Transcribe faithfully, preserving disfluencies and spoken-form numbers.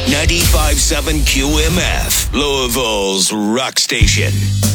ninety-five point seven Q M F, Louisville's rock station.